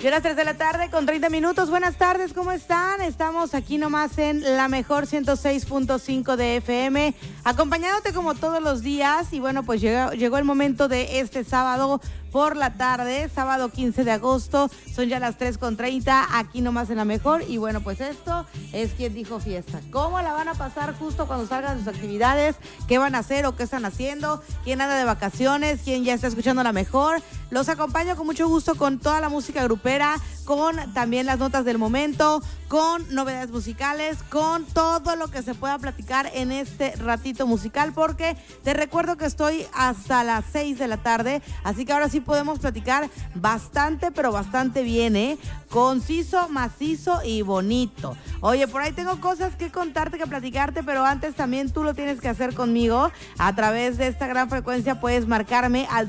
Y a las 3 de la tarde con 30 minutos. Buenas tardes, ¿cómo están? Estamos aquí nomás en la mejor 106.5 de FM, acompañándote como todos los días. Y bueno, pues llegó el momento de este sábado por la tarde, sábado 15 de agosto, son ya las 3:30, aquí nomás en la mejor. Y bueno, pues esto es Quien Dijo Fiesta. ¿Cómo la van a pasar justo cuando salgan sus actividades? ¿Qué van a hacer o qué están haciendo? ¿Quién anda de vacaciones? ¿Quién ya está escuchando la mejor? Los acompaño con mucho gusto con toda la música grupera, con también las notas del momento, con novedades musicales, con todo lo que se pueda platicar en este ratito musical, porque te recuerdo que estoy hasta las 6 de la tarde, así que ahora sí podemos platicar bastante, pero bastante bien, conciso, macizo y bonito. Oye, por ahí tengo cosas que contarte, que platicarte, pero antes también tú lo tienes que hacer conmigo. A través de esta gran frecuencia puedes marcarme al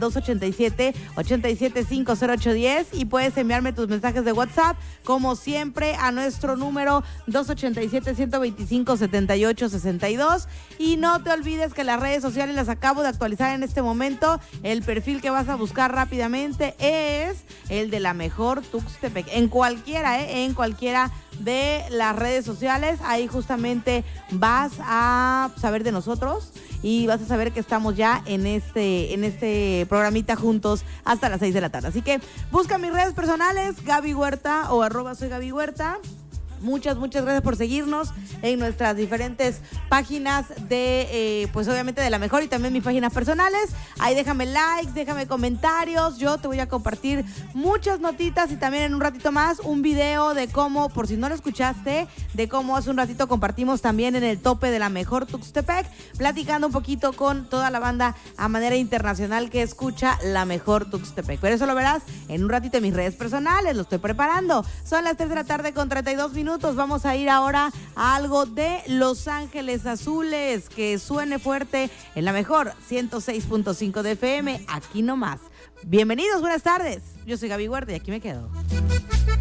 287-8750810 y puedes enviarme tus mensajes de WhatsApp, como siempre, a nuestro número 287-125-7862. Y no te olvides que las redes sociales las acabo de actualizar en este momento. El perfil que vas a buscar rápidamente es el de La Mejor Tuxtepec. En cualquiera de las redes sociales, ahí justamente vas a saber de nosotros y vas a saber que estamos ya en este programita juntos hasta las 6 de la tarde. Así que busca mis redes personales, Gaby Huerta o @soy Gaby Huerta. Muchas gracias por seguirnos en nuestras diferentes páginas de, pues obviamente de La Mejor, y también mis páginas personales. Ahí déjame likes, déjame comentarios. Yo te voy a compartir muchas notitas y también en un ratito más un video de cómo, por si no lo escuchaste, de cómo hace un ratito compartimos también en el tope de La Mejor Tuxtepec, platicando un poquito con toda la banda a manera internacional que escucha La Mejor Tuxtepec. Pero eso lo verás en un ratito en mis redes personales, lo estoy preparando. Son las 3 de la tarde con 32 minutos. Vamos a ir ahora a algo de Los Ángeles Azules, que suene fuerte en La Mejor 106.5 de FM, aquí nomás. Bienvenidos, buenas tardes. Yo soy Gaby Huerta y aquí me quedo.